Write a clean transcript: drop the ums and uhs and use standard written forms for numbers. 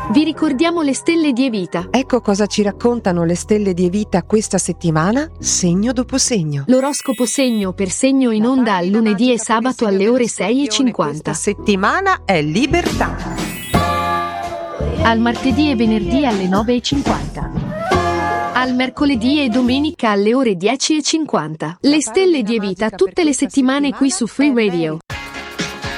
Vi ricordiamo le stelle di Evita. Ecco cosa ci raccontano le stelle di Evita questa settimana, segno dopo segno. L'oroscopo segno per segno in onda al lunedì e sabato alle ore 6:50. Questa settimana è libertà. Al martedì e venerdì alle 9:50. Al mercoledì e domenica alle ore 10:50. Le stelle di Evita tutte le settimane qui su Free Radio.